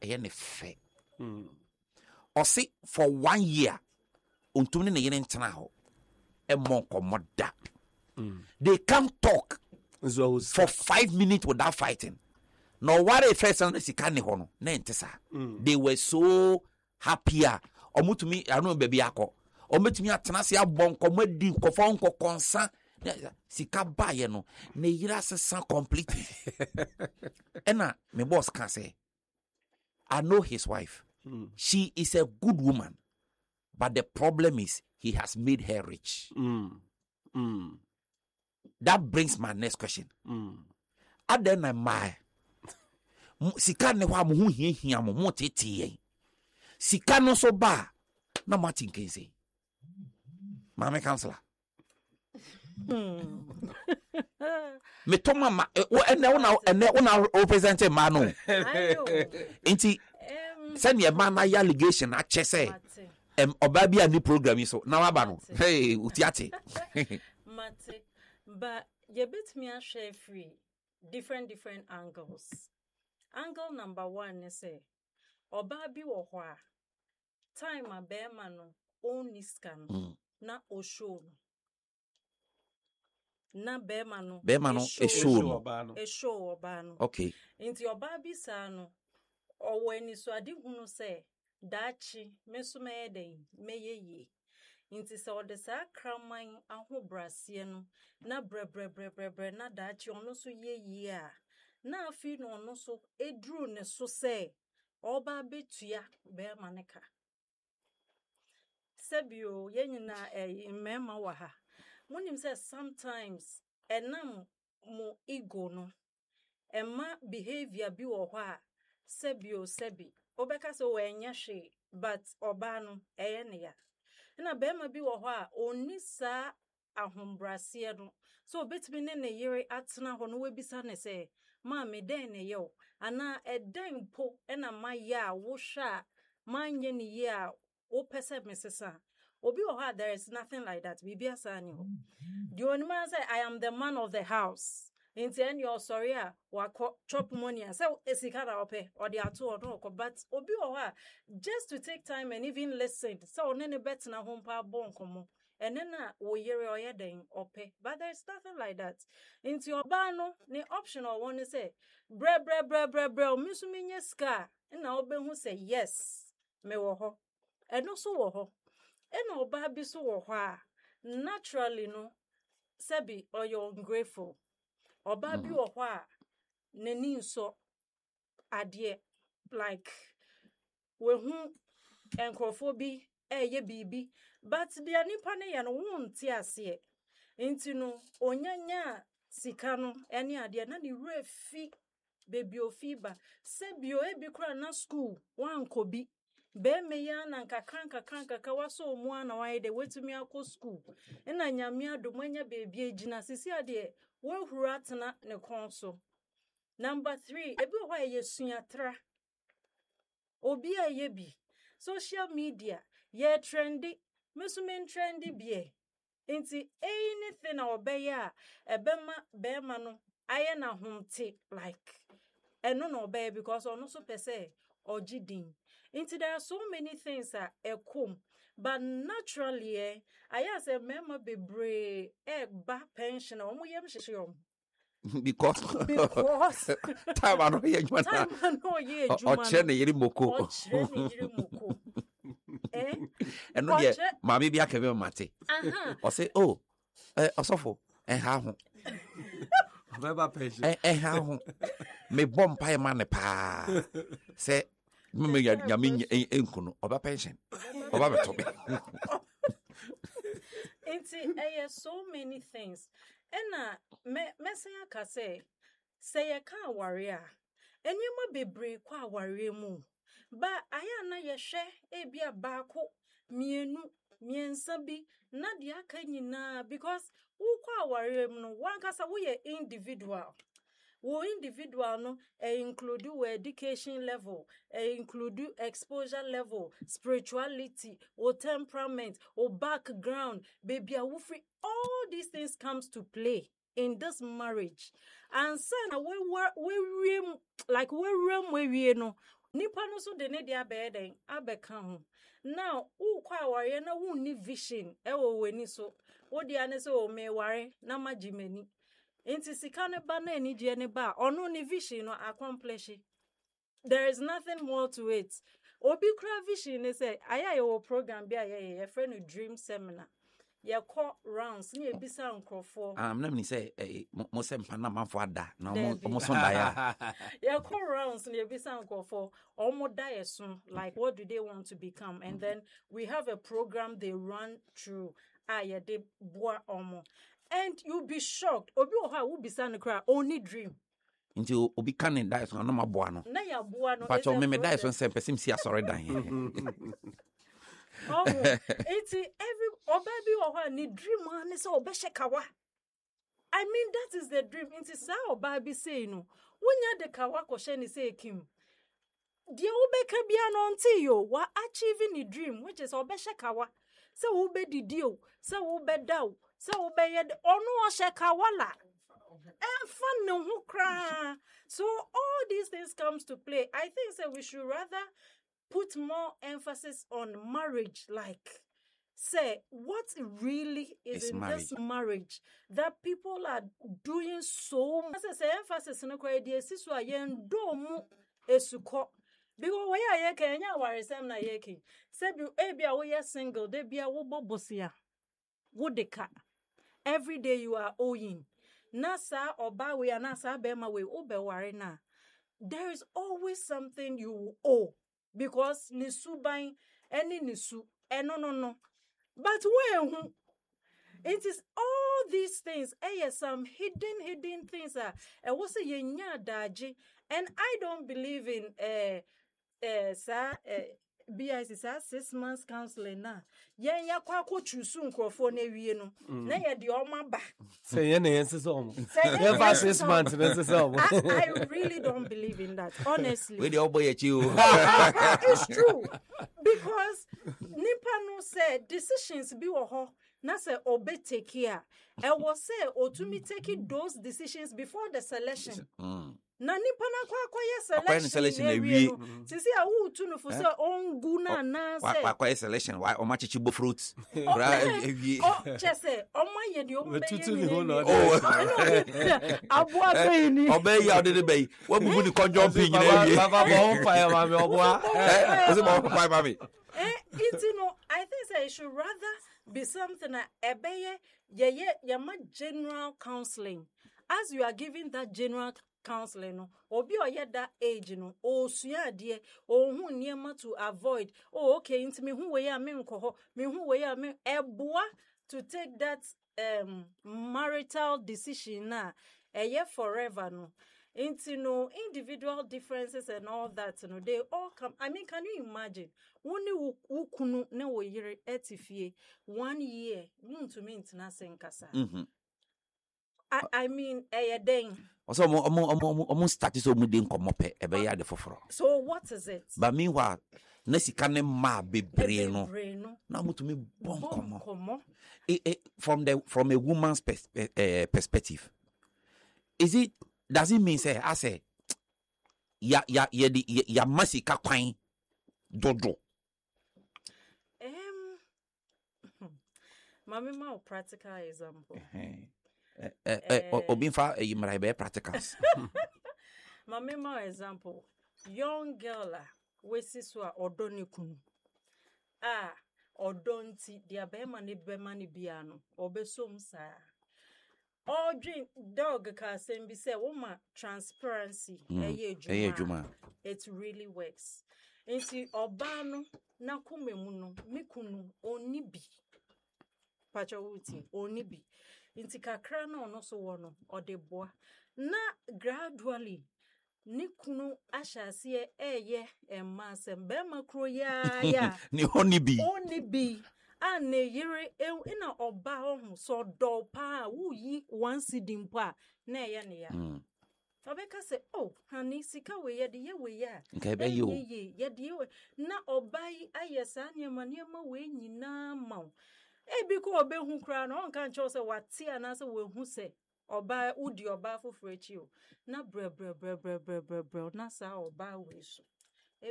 ene fe. Osi for 1 year untumne ne yene ntena ho e monko moda. They can't talk for 5 minutes without fighting. No what if first and sika ne ho no na entesa. They were so happy. Omutumi anu baby akọ. Ometumi atena se abon komadi nkofo nkokonsa sika baye no na yira sesa completely. Ena my boss can say I know his wife. She is a good woman. But the problem is he has made her rich. That brings my next question. Adena my sika ne wa mo hu hia mo tete yen. Sika no so ba na Martin Kense. Mama counselor. Me to mama ene una represent ma no. Enti send your man na allegation a chese. Oba bia ni program so na waba no. Hey, utiate. Mate, but you bit me a share free different angles. Angle number 1 is say oba bi wo ho a time a be ma no own scan na o show na be ma no e show oba no. Okay. Inti oba bi sa no owo ani so ade hunu say dachi meso me den meyeye. Inti se ode sa kraman aho brase no na bre na dachi ono so yeye a na afi no ono so edru ne so say oba betua be maneka sebio yenyina mema wa ha munim say sometimes enam mo ego no ema behavior bi wo ho a sebio sebi obeka so wenye hwe but oba no eye ne ya na bema bi wo ho a oni sa ahombrase no so betimi ne yere atena ho no webisa ne say ma me den ne yo ana eden po na maya wo hwa manye ne ye a wo pese mesesa obi wo ha there is nothing like that bibia sa ni ho the only man say I am the man of the house intend your sorry a wako chop money say esika da ope or the ato or no but obi wo ha just to take time and even listen so ne bet na ho pa bon komo and then wo yere oyeden ope but there is nothing like that into your no the optional one is say bre misu minye ska na obehu say yes me wo ho eno so wo ho ena oba bi so wo ho a naturally no sebi or you're ungrateful oba bi wo ho a nani nso ade like we hu enkrofo bi eye bibi but the anipa ne ye no wonti ase enti no onyanya sika no ene ade na ne refi baby ofiba sebio ebi kura na school wankobi be me ya na nkakranka kawaso mu ana waye de wetumi akọ school ina nyame adomanya baby agina sisi ade wo huru atena ne konso. Number 3 ebi ho ye suatra obi aye bi social media ye trendy mesumen trendy bie enti anything na obeya ebema bema no aye na homte like eno no obey because ono so pese ojidin enti there are so many things that come but naturally I say mema bebre ba pension omo yem hyehyom because time ano ye juma o che ne yiri moko eno de mama bi akabe mate o say oh osofo ha ho Baba pension ha ho me bom pa ma ne pa say me nyame enkuno oba pension oba beto be so many things ena me say aka say ye kan ware a enyema bebre kwa aware mu ba aya na ye hwe e bia baako mienu miensa bi na de aka nyina because wo kwa aware mu no wankasa wo ye individual no include education level, include exposure level, spirituality, or temperament, or background, baby, all these things comes to play in this marriage. And son, we nipa no so de ne dia beden abeka ho now wo kwa ware na wo ni vision e wo weni so wo dia ne so o me ware na magimani enti sika ne ba na ani die ne ba ono ni vision no accomplish. There is nothing more to it. Obi kra vision ne say aya your program bi aya your friend dream seminar. Ye call rounds ni ebisa nkrofo. Na me say mo se mpa na manfo ada na mo so da ya. Ye call rounds ni ebisa nkrofo. Omo da yeso like what do they want to become, and then we have a program they run through. Ye de boa omo. And you'll be shocked. Obi oha wo bisa no kra only dream. Nti obi kan ne da so na maboa no. Na ya boa no. But me da so se pesim si asore dan. Oh, it's every baby or ni dream man is obeshekawa. I mean that is the dream. It's sa baby say no. When ya de kawa koshe ni say kim. Dia obeka bia no nti yo wa achieving the dream which is obeshekawa. Se ube didio, se ube daw, se ube yed onu oshekawa la. And fun no who cry. So all these things comes to play. I think so we should rather put more emphasis on marriage, like say what really is in marriage. This marriage that people are doing so much. Say emphasis no kwa die siso ayen do mu esuko because we are Kenya waresem na yeke say bi ebia we are single de bia wo bobosia wo deka every day you are owing nasa oba we nasa bema we obeware na there is always something you owe. Because nisu buying any nisu no. But when it is all these things, some hidden things are was a yenya daji, and I don't believe in BIC 6 months counseling na. Yen ya kwa ko chusu nkrofo na wie no. Na ye de o ma ba. Say yen ensesom. Yen for 6 months ensesom. I really don't believe in that, honestly. We the oboy at you. It's true. Because nipa no say decisions bi wo ho na say obe take care. I was say otumi take those decisions before the selection. Na nipa na kwa selection na wie sisi a wo tu no for say ongu na na say kwa selection why o ma chichi bo fruits bra ewie o chese o ma ye de o be tutu ni ho no aboa say ni obe ya de be wa bubu ni konjo pi nyina ewie baba bo pa ya ma me oboa ose bo pa ma me you know I think say it should rather be something that ebeye ye ma general counseling as you are giving that general counseling no obi oye that age no o sua de o hu niema to avoid okay ntimi hu we ya me nkoho me hu we ya me eboa to take that marital decision na eye forever no into no individual differences and all that no they all come. I mean, can you imagine woni ukunu ne wo yire etifie 1 year to me ntina senkasa. I mean den also omo start so mu de nkomo pe ebe ya de foforo. So what is it? But meanwhile na sika ne ma bebre no na mutumi bon komo from a woman's perspective. Does it mean say I say ya masika kwan dodo? Mami ma practical example. Obinfa yimra be practicals. Mami ma example. Young girl we si so odoni kunu. Odonti dia be mani bia no obesom sa. All drink dog ka sembi say woman transparency ejuma. It really works. Inti oba no na kumemu no mikunu oni bi. Pacha wuti oni bi. Inti kakra na ono so wono odeboa. Na gradually ni kunu ashase eye emma sembe makro ya ni oni bi. And yere ina oba ho so do pa wo yi one seeding pa na ye ne ya obeka say oh honey sika we ye de ye we ya nke be yo ye de na oba yi ayesa niema we nyina ma bi ko obehu kra na onka nche say wate ana say we hu say oba udi oba foforo echi o na bre na sa oba we so